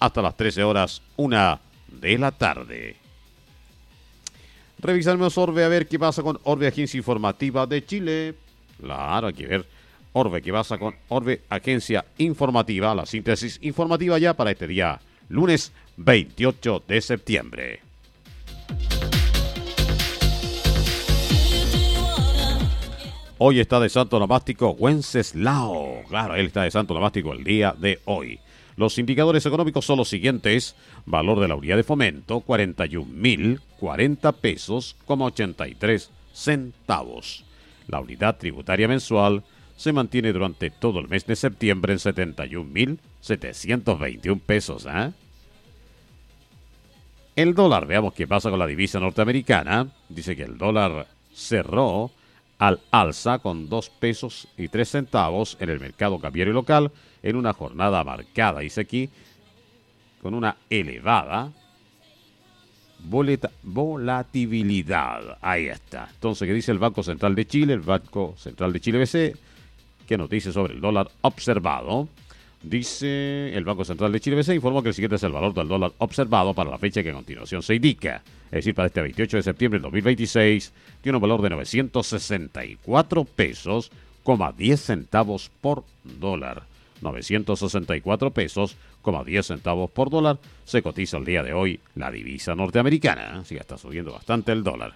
hasta las 13 horas, 1 de la tarde. Revisaremos Orbe a ver qué pasa con Orbe, Agencia Informativa de Chile. Claro, hay que ver Orbe, qué pasa con Orbe, Agencia Informativa. La síntesis informativa ya para este día, lunes 28 de septiembre. Hoy está de santo nomástico Wenceslao. Claro, él está de santo nomástico el día de hoy. Los indicadores económicos son los siguientes. Valor de la unidad de fomento, 41.040 pesos, 83 centavos. La unidad tributaria mensual se mantiene durante todo el mes de septiembre en 71.721 pesos. El dólar, veamos qué pasa con la divisa norteamericana. Dice que el dólar cerró al alza con 2 pesos y 3 centavos en el mercado cambiario local en una jornada marcada, dice aquí, con una elevada volatilidad. Ahí está. Entonces, ¿qué dice el Banco Central de Chile? El Banco Central de Chile BC, ¿qué nos dice sobre el dólar observado? Dice el Banco Central de Chile BC, informó que el siguiente es el valor del dólar observado para la fecha que a continuación se indica. Es decir, para este 28 de septiembre del 2026, tiene un valor de 964 pesos, 10 centavos por dólar. 964 pesos, 10 centavos por dólar, se cotiza el día de hoy la divisa norteamericana. Así que está subiendo bastante el dólar.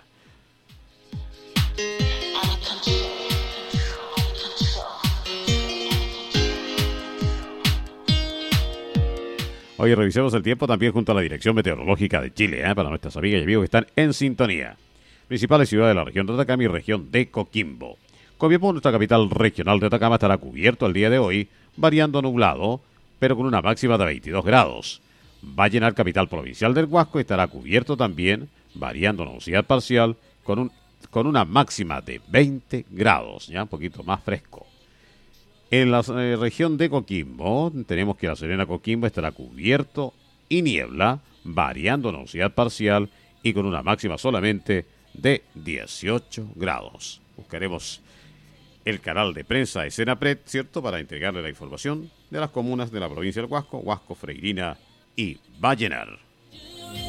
Hoy revisemos el tiempo también junto a la Dirección Meteorológica de Chile, para nuestras amigas y amigos que están en sintonía. Principales ciudades de la región de Atacama y región de Coquimbo. Copiapó, nuestra capital regional de Atacama, estará cubierto el día de hoy, variando nublado, pero con una máxima de 22 grados. Vallenar, capital provincial del Huasco, estará cubierto también, variando nubosidad parcial, con una máxima de 20 grados, ya un poquito más fresco. En la región de Coquimbo, tenemos que La Serena, Coquimbo, estará cubierto y niebla, variando nubosidad parcial y con una máxima solamente de 18 grados. Buscaremos el canal de prensa de Senapred, ¿cierto?, para entregarle la información de las comunas de la provincia del Huasco, Huasco, Freirina y Vallenar.